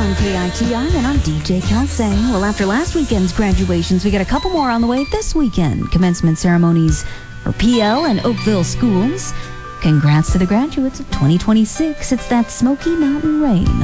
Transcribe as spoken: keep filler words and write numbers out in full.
on K I T I, and I'm D J Kelsey. Well, after last weekend's graduations, we got a couple more on the way this weekend. Commencement ceremonies for P L and Oakville schools. Congrats to the graduates of twenty twenty-six. It's that Smoky Mountain Rain